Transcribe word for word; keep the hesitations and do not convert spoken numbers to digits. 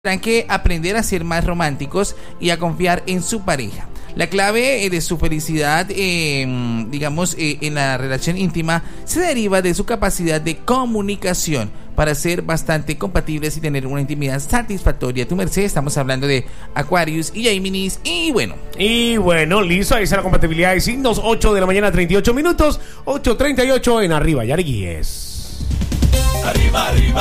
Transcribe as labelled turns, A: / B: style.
A: Tendrán que aprender a ser más románticos y a confiar en su pareja. La clave eh, de su felicidad, eh, digamos, eh, en la relación íntima se deriva de su capacidad de comunicación para ser bastante compatibles y tener una intimidad satisfactoria. Tu merced, estamos hablando de Aquarius y Géminis. Y bueno.
B: Y bueno, listo, ahí está la compatibilidad de signos. ocho de la mañana, treinta y ocho minutos. ocho treinta y ocho en Arriba Yarguíes.
C: Arriba, arriba.